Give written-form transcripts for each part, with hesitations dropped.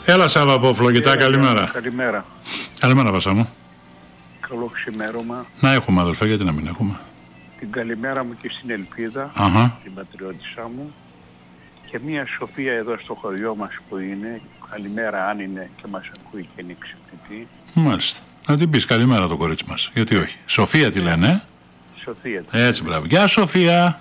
Έλα Σάβα από Φλογητά, καλημέρα. Καλημέρα. Καλημέρα Βασά μου. Καλό ξημέρωμα. Να έχουμε αδελφέ, γιατί να μην έχουμε. Την καλημέρα μου και στην Ελπίδα, την πατριώτησά μου. Και μια Σοφία εδώ στο χωριό μας που είναι. Καλημέρα αν είναι και μας ακούει και είναι ξυπνητή. Μάλιστα. Να την πεις καλημέρα το κορίτσι μας. Γιατί όχι. Σοφία τη λένε. Σοφία. Έτσι, μπράβο. Γεια Σοφία.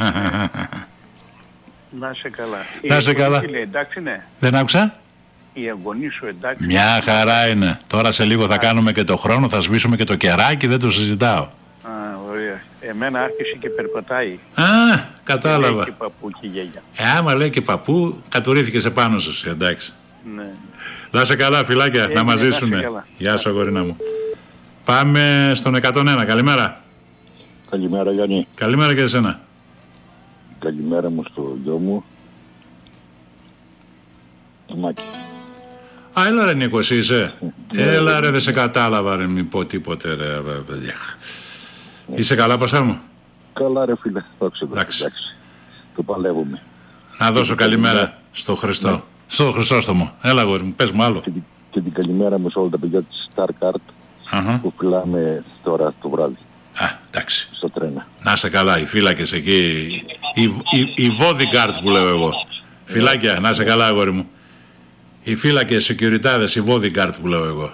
Να σε καλά. Να σε καλά. Εντάξει, ναι. Δεν άκουσα. Η αγωνή σου εντάξει. Μια χαρά είναι. Τώρα σε λίγο θα κάνουμε και το χρόνο, θα σβήσουμε και το κεράκι, δεν το συζητάω. Α, ωραία. Εμένα άρχισε και περπατάει. Α, κατάλαβα. Λέει και παππού και γιαγιά. Άμα λέει και παππού, κατουρήθηκε σε πάνω σου, εντάξει. Ναι. Να σε καλά, φιλάκια, να μας ζήσουνε. Γεια σου, αγορίνα μου. Πάμε στον 101, καλημέρα. Καλημέρα, Γιάννη. Καλημέρα και εσένα. Καλημέρα μου στο γιο μου. Το Μάκη. Α, έλα ρε Νίκο, εσύ είσαι. Έλα ρε, δεν σε κατάλαβα ρε, μην πω τίποτε ρε, παιδιά. Είσαι καλά, Πασά μου? Καλά ρε φίλε, εντάξει. Το παλεύουμε. Να δώσω καλημέρα στο Χριστό. Ναι. Στο Χριστόστομο. Έλα γόρι μου, πες μου άλλο. Και την καλημέρα μου σε όλα τα παιδιά της Starcard που φυλάμε τώρα το βράδυ. Α, εντάξει. Στο τρένα. Να σε καλά, οι φύλακες εκεί, οι bodyguard που λέω εγώ. Φυλάκια, να σε καλά αγόρι μου. Οι φύλακες, οι σεκιουριτάδες, οι bodyguard που λέω εγώ.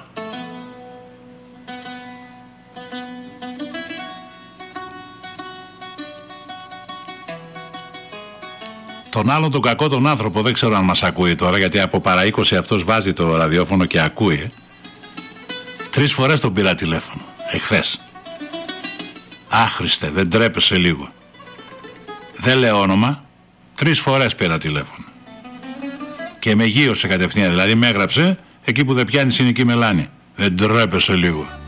Τον άλλον τον κακό τον άνθρωπο δεν ξέρω αν μας ακούει τώρα, γιατί από παρά 20 αυτός βάζει το ραδιόφωνο και ακούει. 3 φορές τον πήρα τηλέφωνο, εχθές. Άχρηστε, δεν τρέπεσαι λίγο? Δεν λέω όνομα, 3 φορές πήρα τηλέφωνο. Και με γείωσε κατευθείαν, δηλαδή με έγραψε εκεί που δεν πιάνει συνοική μελάνη. Δεν τρέπεσαι λίγο?